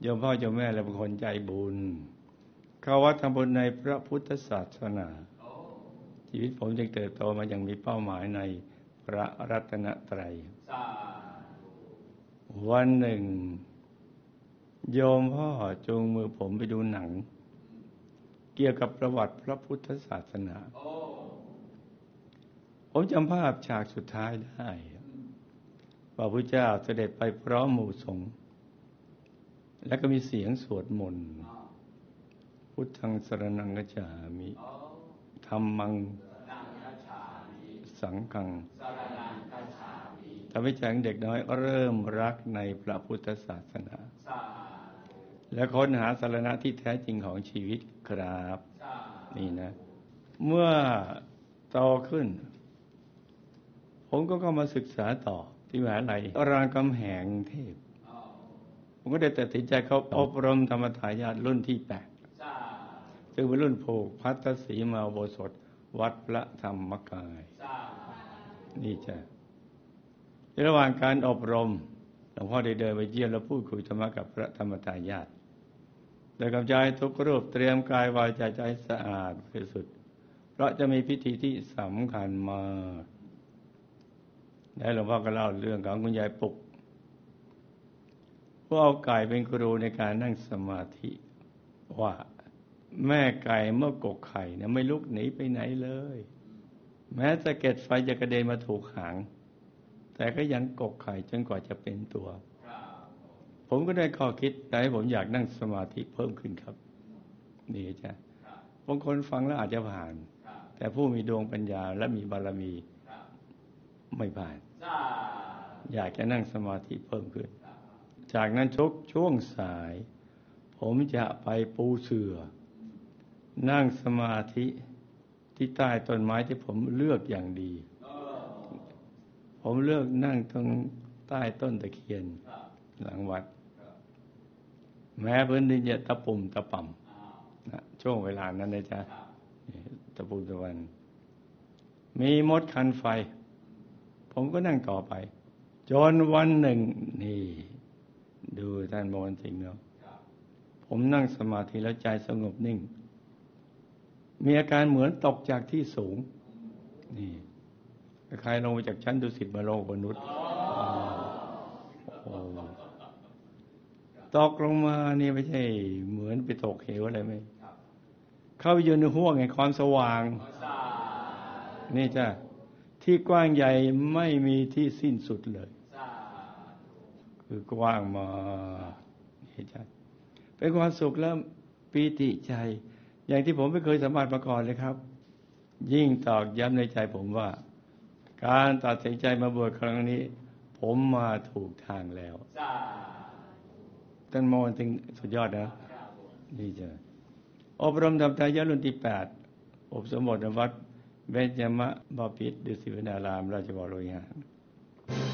โยมพ่อโยมแม่และเป็นคนใจบุญเข้าวัดทำบุญในพระพุทธศาสนาชีวิตผมจึงเติบโตมาอย่างมีเป้าหมายในพระรัตนตรัยวันหนึ่งโยมพ่อจูงมือผมไปดูหนังเกี่ยวกับประวัติพระพุทธศาสนาผมจำภาพฉากสุดท้ายได้พระพุทธเจ้าเสด็จไปพร้อมหมู่สงฆ์และก็มีเสียงสวดมนต์พุทธังสรณังคัจฉามิธัมมังสังฆังทำให้ใจของเด็กน้อยเริ่มรักในพระพุทธศาสนาและค้นหาสรณะที่แท้จริงของชีวิตครับนี่นะเมื่อโตขึ้นผมก็เข้ามาศึกษาต่อที่มหาวิทยาลัยรามคำแหงเทพผมก็ได้ตัดสินใจเข้าอบรมธรรมทายาทรุ่นที่8ซึ่งเป็นรุ่นผูกพัทธสีมาอุโบสถวัดพระธรรมกายนี่จ้ะในระหว่างการอบรมหลวงพ่อได้เดินไปเยี่ยมและพูดคุยธรรมะกับพระธรรมทายาทโดยกำชับให้ทุกรูปเตรียมกายวาจาใจสะอาดบริสุทธิ์เพราะจะมีพิธีที่สำคัญมากและหลวงพ่อก็เล่าเรื่องของคุณยายปุกผู้เอาไก่เป็นครูในการนั่งสมาธิว่าแม่ไก่เมื่อกกไข่เนี่ยไม่ลุกหนีไปไหนเลยแม้สะเก็ดไฟจะกระเด็นมาถูกหางแต่ก็ยังกกไข่จนกว่าจะเป็นตัวผมก็ได้ข้อคิดแต่ให้ผมอยากนั่งสมาธิเพิ่มขึ้นครับนี่จ้ะบางคนฟังแล้วอาจจะผ่านแต่ผู้มีดวงปัญญาและมีบารมีไม่ผ่านอยากจะนั่งสมาธิเพิ่มขึ้นจากนั้นช่วงสายผมจะไปปูเสื่อนั่งสมาธิที่ใต้ต้นไม้ที่ผมเลือกอย่างดีผมเลือกนั่งตรงใต้ต้นตะเคียนหลังวัดแม้พื้นดินจะตะปุ่มตะป่ำนะช่วงเวลานั้นนะจ๊ะตะปุ่มตะวันมีมดคันไฟผมก็นั่งต่อไปจนวันหนึ่งนี่ดูท่านโมนสิงห์เนาะผมนั่งสมาธิแล้วใจสงบนิ่งมีอาการเหมือนตกจากที่สูงนี่ใครลงมาจากชั้นดุสิตมาโลกมนุษย์ตกลงมานี่ไม่ใช่เหมือนไปตกเหวอะไรไหมเข้าไปอยู่ในห้วงแห่งความสว่างนี่จ้ะที่กว้างใหญ่ไม่มีที่สิ้นสุดเลยคือกว้างมานี่จ้ะเป็นความสุขและปีติใจอย่างที่ผมไม่เคยสัมผัสมาก่อนเลยครับยิ่งตอกย้ำในใจผมว่าการตัดสินใจมาบวชครั้งนี้ผมมาถูกทางแล้วท่านโมนถึงสุดยอดนะนี่จ้ะอบรมธรรมทายาทรุ่นที่8อบสมบทในวัดเบญจมบพิตรดุสิตวนารามราชวโรวิหาร